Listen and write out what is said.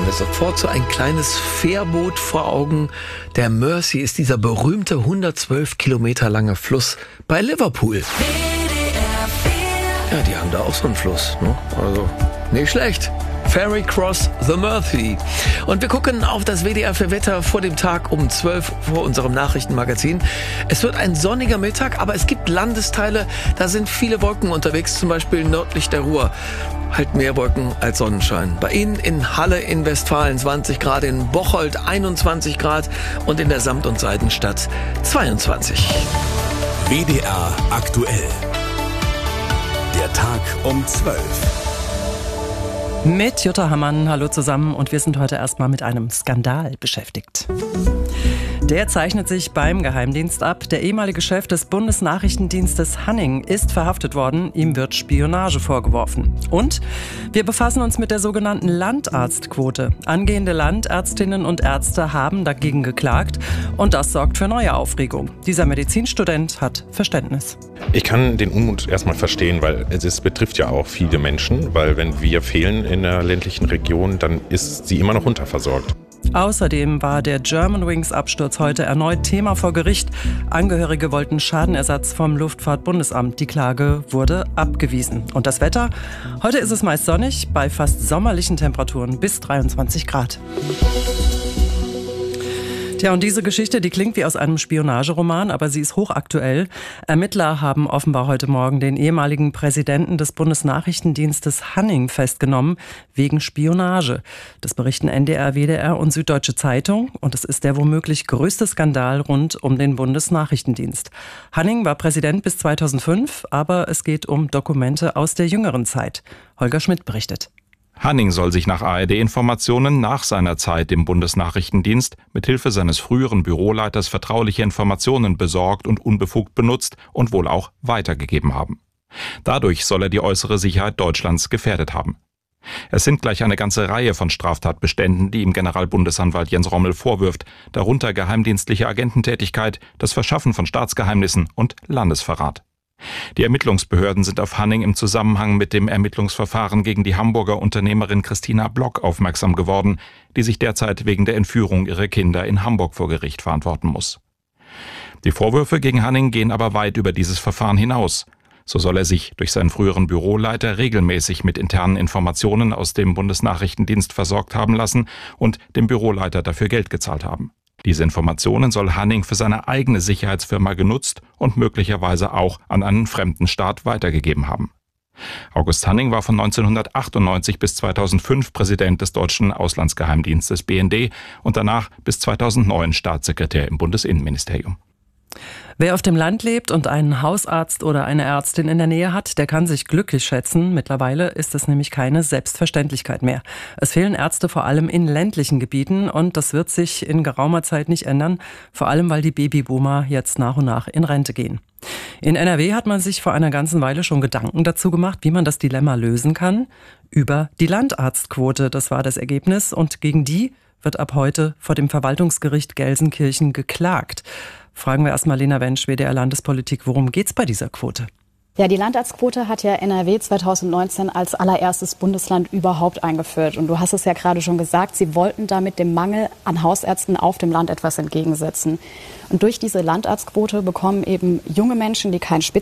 haben wir sofort so ein kleines Fährboot vor Augen. Der Mersey ist dieser berühmte 112 Kilometer lange Fluss bei Liverpool. Ja, die haben da auch so einen Fluss, ne? Also nicht schlecht. Ferry Cross the Mersey. Und wir gucken auf das WDR für Wetter vor dem Tag um 12 vor unserem Nachrichtenmagazin. Es wird ein sonniger Mittag, aber es gibt Landesteile, da sind viele Wolken unterwegs, zum Beispiel nördlich der Ruhr. Halt mehr Wolken als Sonnenschein. Bei Ihnen in Halle in Westfalen 20 Grad, in Bocholt 21 Grad und in der Samt- und Seidenstadt 22. WDR aktuell. Der Tag um 12. Mit Jutta Hammann, hallo zusammen, und wir sind heute erstmal mit einem Skandal beschäftigt. Der zeichnet sich beim Geheimdienst ab. Der ehemalige Chef des Bundesnachrichtendienstes Hanning ist verhaftet worden. Ihm wird Spionage vorgeworfen. Und wir befassen uns mit der sogenannten Landarztquote. Angehende Landärztinnen und Ärzte haben dagegen geklagt und das sorgt für neue Aufregung. Dieser Medizinstudent hat Verständnis. Ich kann den Unmut erstmal verstehen, weil es betrifft ja auch viele Menschen, weil wenn wir fehlen in der ländlichen Region, dann ist sie immer noch unterversorgt. Außerdem war der Germanwings-Absturz heute erneut Thema vor Gericht. Angehörige wollten Schadenersatz vom Luftfahrtbundesamt. Die Klage wurde abgewiesen. Und das Wetter? Heute ist es meist sonnig, bei fast sommerlichen Temperaturen bis 23 Grad. Ja, und diese Geschichte, die klingt wie aus einem Spionageroman, aber sie ist hochaktuell. Ermittler haben offenbar heute Morgen den ehemaligen Präsidenten des Bundesnachrichtendienstes Hanning festgenommen, wegen Spionage. Das berichten NDR, WDR und Süddeutsche Zeitung. Und es ist der womöglich größte Skandal rund um den Bundesnachrichtendienst. Hanning war Präsident bis 2005, aber es geht um Dokumente aus der jüngeren Zeit. Holger Schmidt berichtet. Hanning soll sich nach ARD-Informationen nach seiner Zeit im Bundesnachrichtendienst mithilfe seines früheren Büroleiters vertrauliche Informationen besorgt und unbefugt benutzt und wohl auch weitergegeben haben. Dadurch soll er die äußere Sicherheit Deutschlands gefährdet haben. Es sind gleich eine ganze Reihe von Straftatbeständen, die ihm Generalbundesanwalt Jens Rommel vorwirft, darunter geheimdienstliche Agententätigkeit, das Verschaffen von Staatsgeheimnissen und Landesverrat. Die Ermittlungsbehörden sind auf Hanning im Zusammenhang mit dem Ermittlungsverfahren gegen die Hamburger Unternehmerin Christina Block aufmerksam geworden, die sich derzeit wegen der Entführung ihrer Kinder in Hamburg vor Gericht verantworten muss. Die Vorwürfe gegen Hanning gehen aber weit über dieses Verfahren hinaus. So soll er sich durch seinen früheren Büroleiter regelmäßig mit internen Informationen aus dem Bundesnachrichtendienst versorgt haben lassen und dem Büroleiter dafür Geld gezahlt haben. Diese Informationen soll Hanning für seine eigene Sicherheitsfirma genutzt und möglicherweise auch an einen fremden Staat weitergegeben haben. August Hanning war von 1998 bis 2005 Präsident des deutschen Auslandsgeheimdienstes BND und danach bis 2009 Staatssekretär im Bundesinnenministerium. Wer auf dem Land lebt und einen Hausarzt oder eine Ärztin in der Nähe hat, der kann sich glücklich schätzen. Mittlerweile ist es nämlich keine Selbstverständlichkeit mehr. Es fehlen Ärzte vor allem in ländlichen Gebieten und das wird sich in geraumer Zeit nicht ändern, vor allem weil die Babyboomer jetzt nach und nach in Rente gehen. In NRW hat man sich vor einer ganzen Weile schon Gedanken dazu gemacht, wie man das Dilemma lösen kann. Über die Landarztquote, das war das Ergebnis, und gegen die wird ab heute vor dem Verwaltungsgericht Gelsenkirchen geklagt. Fragen wir erstmal Lena Wensch, WDR Landespolitik, worum geht's bei dieser Quote? Ja, die Landarztquote hat ja NRW 2019 als allererstes Bundesland überhaupt eingeführt. Und du hast es ja gerade schon gesagt, sie wollten damit dem Mangel an Hausärzten auf dem Land etwas entgegensetzen. Und durch diese Landarztquote bekommen eben junge Menschen, die keinen